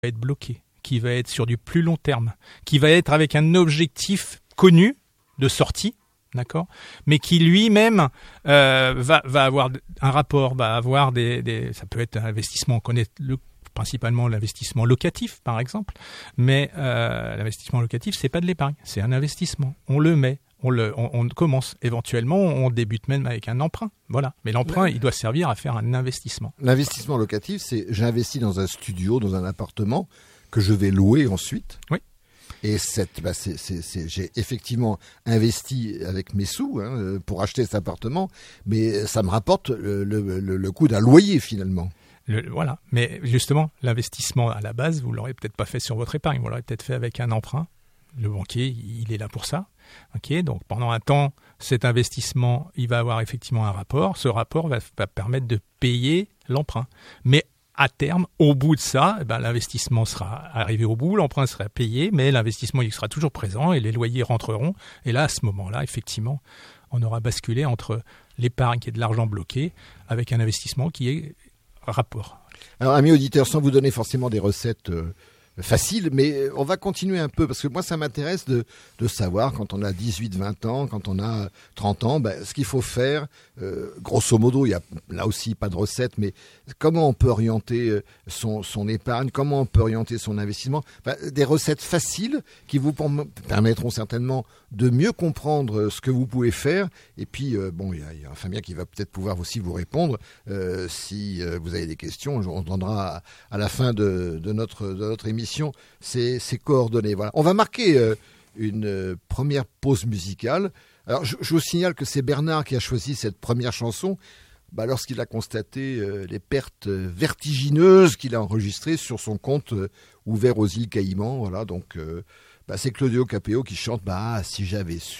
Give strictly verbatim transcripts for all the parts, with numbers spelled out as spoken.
va être bloqué, qui va être sur du plus long terme, qui va être avec un objectif connu de sortie, d'accord, mais qui lui-même euh, va, va avoir un rapport, va avoir des, des ça peut être un investissement, on connaît le, principalement l'investissement locatif par exemple, mais euh, l'investissement locatif c'est pas de l'épargne, c'est un investissement, on le met, on le, on, on commence, éventuellement on débute même avec un emprunt, voilà, mais l'emprunt il doit servir à faire un investissement. L'investissement locatif, c'est j'investis dans un studio, dans un appartement que je vais louer ensuite. Oui. Et cette, bah c'est, c'est, c'est, j'ai effectivement investi avec mes sous hein, pour acheter cet appartement, mais ça me rapporte le, le, le, le coût d'un loyer finalement. Le, voilà, mais justement, l'investissement à la base, vous l'aurez peut-être pas fait sur votre épargne, vous l'aurez peut-être fait avec un emprunt. Le banquier, il est là pour ça. Ok, donc pendant un temps, cet investissement, il va avoir effectivement un rapport. Ce rapport va, va permettre de payer l'emprunt. Mais à terme, au bout de ça, eh ben, l'investissement sera arrivé au bout, l'emprunt sera payé, mais l'investissement il sera toujours présent et les loyers rentreront. Et là, à ce moment-là, effectivement, on aura basculé entre l'épargne qui est de l'argent bloqué avec un investissement qui est rapport. Alors, amis auditeurs, sans vous donner forcément des recettes euh, faciles, mais on va continuer un peu, parce que moi, ça m'intéresse de, de savoir, quand on a dix-huit vingt ans, quand on a trente ans, ben, ce qu'il faut faire. Euh, grosso modo, il y a là aussi pas de recette, mais comment on peut orienter son, son épargne, comment on peut orienter son investissement. Ben, des recettes faciles qui vous permettront certainement de mieux comprendre ce que vous pouvez faire. Et puis, euh, bon, il y a, il y a Fabien qui va peut-être pouvoir aussi vous répondre euh, si euh, vous avez des questions. On donnera à, à la fin de, de, notre, de notre émission ces, ces coordonnées. Voilà. On va marquer euh, une euh, première pause musicale. Alors, je, je vous signale que c'est Bernard qui a choisi cette première chanson bah, lorsqu'il a constaté euh, les pertes vertigineuses qu'il a enregistrées sur son compte euh, ouvert aux îles Caïmans. Voilà, donc euh, bah, c'est Claudio Capéo qui chante bah, « Si j'avais su ».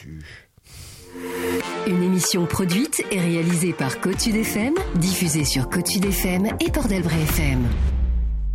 Une émission produite et réalisée par Côte Sud F M, diffusée sur Côte Sud F M et Port d'Albret F M.